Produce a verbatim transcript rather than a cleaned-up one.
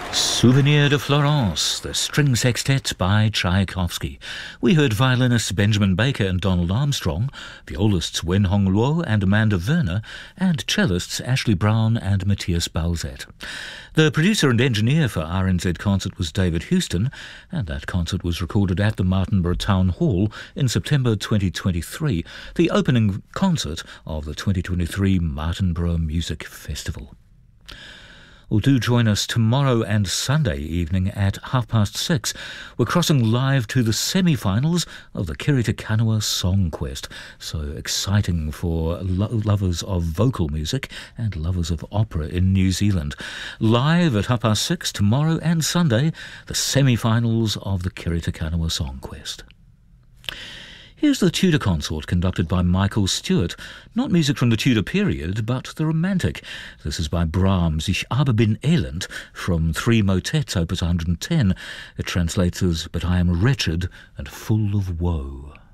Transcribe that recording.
Souvenir de Florence, the string sextet by Tchaikovsky. We heard violinists Benjamin Baker and Donald Armstrong, violists Wen Hong Luo and Amanda Werner, and cellists Ashley Brown and Matthias Balzet. The producer and engineer for R N Z Concert was David Houston, and that concert was recorded at the Martinborough Town Hall in September twenty twenty-three, the opening concert of the twenty twenty-three Martinborough Music Festival. Well, do join us tomorrow and Sunday evening at half past six. We're crossing live to the semi-finals of the Kirita Kanua Song Quest. So exciting for lo- lovers of vocal music and lovers of opera in New Zealand. Live at half past six tomorrow and Sunday, the semi-finals of the Kirita Kanua Song Quest. Here's the Tudor Consort conducted by Michael Stewart. Not music from the Tudor period, but the Romantic. This is by Brahms, Ich aber bin elend, from three motets, opus one hundred ten. It translates as, But I am wretched and full of woe.